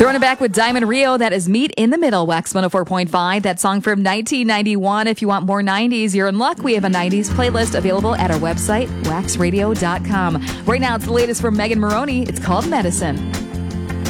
Throwing it back with Diamond Rio. That is Meet in the Middle, Wax 104.5. That song from 1991. If you want more 90s, you're in luck. We have a 90s playlist available at our website, waxradio.com. Right now, it's the latest from Megan Moroney. It's called Medicine.